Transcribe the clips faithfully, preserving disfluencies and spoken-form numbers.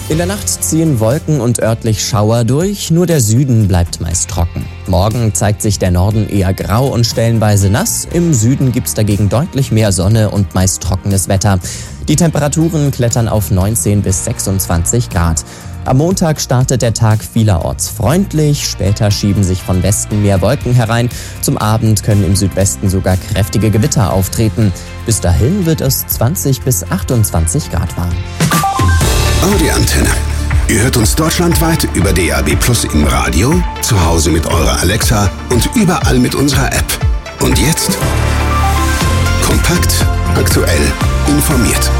In der Nacht ziehen Wolken und örtlich Schauer durch, nur der Süden bleibt meist trocken. Morgen zeigt sich der Norden eher grau und stellenweise nass, im Süden gibt's dagegen deutlich mehr Sonne und meist trockenes Wetter. Die Temperaturen klettern auf neunzehn bis sechsundzwanzig Grad. Am Montag startet der Tag vielerorts freundlich, später schieben sich von Westen mehr Wolken herein. Zum Abend können im Südwesten sogar kräftige Gewitter auftreten. Bis dahin wird es zwanzig bis achtundzwanzig Grad warm. Audi Antenne. Ihr hört uns deutschlandweit über D A B Plus im Radio, zu Hause mit eurer Alexa und überall mit unserer App. Und jetzt kompakt, aktuell, informiert.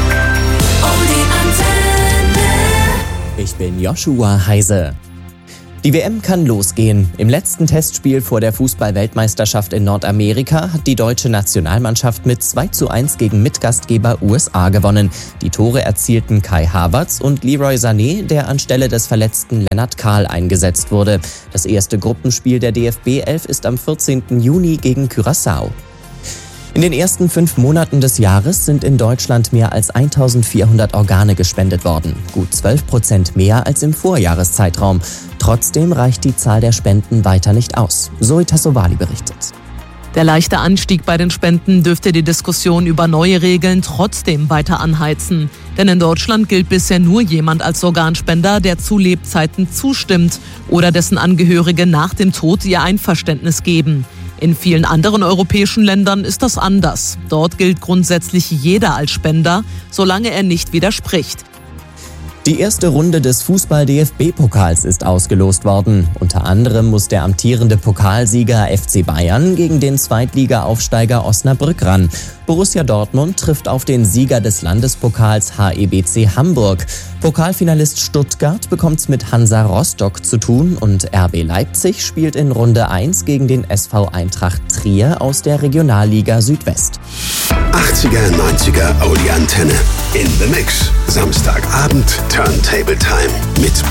Audi Antenne. Ich bin Joshua Heise. Die W M kann losgehen. Im letzten Testspiel vor der Fußball-Weltmeisterschaft in Nordamerika hat die deutsche Nationalmannschaft mit zwei zu eins gegen Mitgastgeber U S A gewonnen. Die Tore erzielten Kai Havertz und Leroy Sané, der anstelle des verletzten Lennart Kahl eingesetzt wurde. Das erste Gruppenspiel der D F B elf ist am vierzehnten Juni gegen Curaçao. In den ersten fünf Monaten des Jahres sind in Deutschland mehr als eintausendvierhundert Organe gespendet worden. Gut zwölf Prozent mehr als im Vorjahreszeitraum. Trotzdem reicht die Zahl der Spenden weiter nicht aus. Zoe Tassovali berichtet. Der leichte Anstieg bei den Spenden dürfte die Diskussion über neue Regeln trotzdem weiter anheizen. Denn in Deutschland gilt bisher nur jemand als Organspender, der zu Lebzeiten zustimmt oder dessen Angehörige nach dem Tod ihr Einverständnis geben. In vielen anderen europäischen Ländern ist das anders. Dort gilt grundsätzlich jeder als Spender, solange er nicht widerspricht. Die erste Runde des Fußball-D F B-Pokals ist ausgelost worden. Unter anderem muss der amtierende Pokalsieger F C Bayern gegen den Zweitliga-Aufsteiger Osnabrück ran. Borussia Dortmund trifft auf den Sieger des Landespokals H E B C Hamburg. Pokalfinalist Stuttgart bekommt's mit Hansa Rostock zu tun und R B Leipzig spielt in Runde eins gegen den S V Eintracht Trier aus der Regionalliga Südwest. achtziger, neunziger Audi Antenne. In the Mix. Samstagabend Turntable Time mit